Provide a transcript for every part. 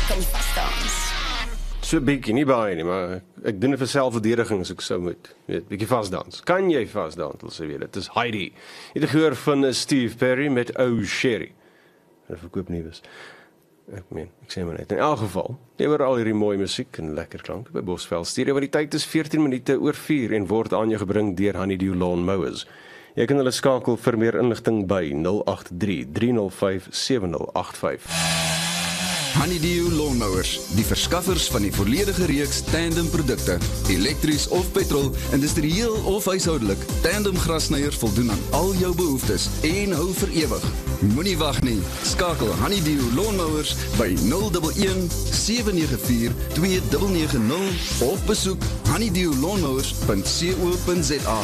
Kan jy vasdans? So bietjie, nie baie nie, maar ek doen dit vir selfverdediging as ek sou moet. Weet, bietjie vasdans. Kan jy vasdans, wil sê weet. Dit is Heidi. Jy het gehoor van Steve Perry met Oh Sherry. Dat verkoop nie was. Ek sê maar net. In elk geval, jy hoor al hierdie mooi musiek en lekker klank by Bosveld Stereo, waar die tyd is 14 minute oor 4 en word aan jou gebring deur Honeydew Lawn Mowers. Jy kan hulle skakel vir meer inligting by 083 305 7085. Honeydew Lawnmowers, die verskaffers van die volledige reeks tandem produkte, elektries of petrol, industrieel of huishoudelik. Tandem grasnyers voldoen aan al jou behoeftes en hou vir ewig. Moenie wag nie. Skakel Honeydew Lawnmowers by 011 794 2990 of besoek honeydewlawnmowers.co.za.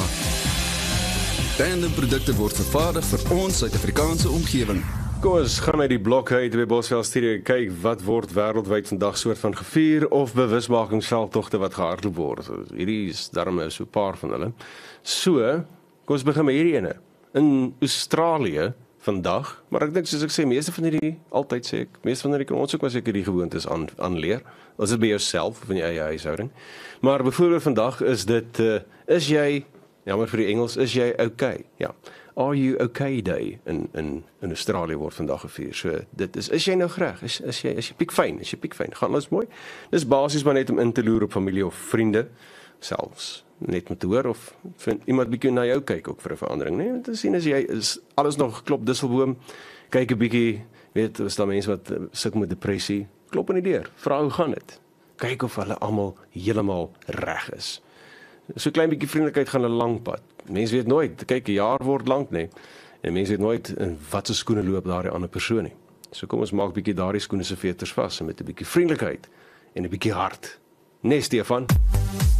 Tandem produkte word vervaardig vir ons Suid-Afrikaanse omgewing. Kom ons gaan uit die blok uit by Bosveld Stereo kyk wat word wêreldwyd vandag soort van gevier of bewusmakingsveldtogte wat gehardloop word. Hierdie is daarom so 'n paar van hulle. So, kom ons begin met hierdie ene. In Australië vandag, maar ek dink soos ek sê, meeste van hierdie altyd sê ek, meeste van hierdie kan ons ook maar seker die gewoontes aanleer. As dit by jouself of in jou eie huishouding. Maar byvoorbeeld vandag is dit is jy, jammer vir die Engels, is jy okay? Ja. Are you okay day in Australië word vandag gevier. So dit is jy nou reg? Is jy piekfyn? Is jy piekfyn? Gaan alles mooi? Dis basies maar net om in te loer op familie of vriende, selfs net met te hoor of vind iemand bietjie na jou kyk ook vir 'n verandering, nee, om te sien as jy is alles nog geklop disselboom, kyk 'n bietjie, weet, is daar mense wat sukkel met depressie, klop in die deur, vra hoe gaan dit? Kyk of hulle almal heeltemal reg is. So klein bietjie vriendelikheid gaan 'n lang pad. Mense weet nooit, kyk 'n jaar word lank, nee. En mense weet nooit in watter skoene loop daardie ander persoon nie. So kom ons maak bietjie daardie skoene se veters vas en met 'n bietjie vriendelikheid en 'n bietjie hart. Nee, Stefan.